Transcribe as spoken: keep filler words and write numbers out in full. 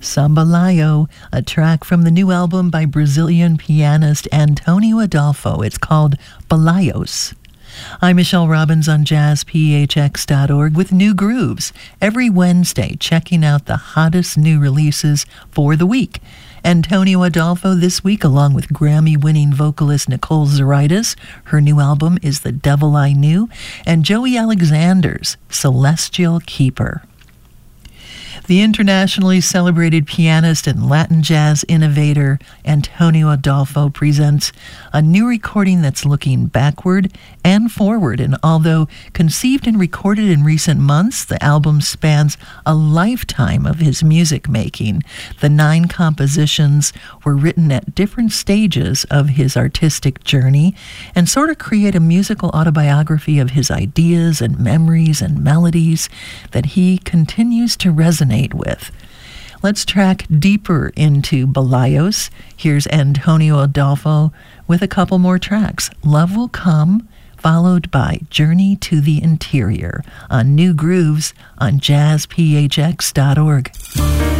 Sambalayo, a track from the new album by Brazilian pianist Antonio Adolfo. It's called Balayos. I'm Michelle Robbins on jazz p h x dot org with new grooves every Wednesday, checking out the hottest new releases for the week. Antonio Adolfo this week, along with Grammy-winning vocalist Nicole Zaritis. Her new album is The Devil I Knew, and Joey Alexander's Celestial Keeper. The internationally celebrated pianist and Latin jazz innovator Antonio Adolfo presents a new recording that's looking backward and forward. And although conceived and recorded in recent months, the album spans a lifetime of his music making. The nine compositions were written at different stages of his artistic journey and sort of create a musical autobiography of his ideas and memories and melodies that he continues to resonate with. Let's track deeper into Balayos. Here's Antonio Adolfo with a couple more tracks. Love Will Come, followed by Journey to the Interior on New Grooves on jazz p h x dot org.